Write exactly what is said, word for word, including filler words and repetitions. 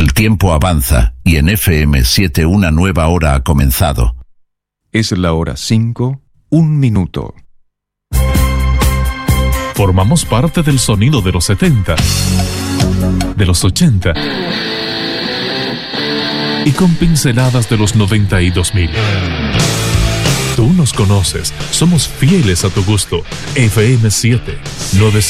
El tiempo avanza y en F M siete una nueva hora ha comenzado. Es la hora cinco, un minuto. Formamos parte del sonido de los setenta, de los ochenta y con pinceladas de los noventa y dos mil. Tú nos conoces, somos fieles a tu gusto. F M siete, nueve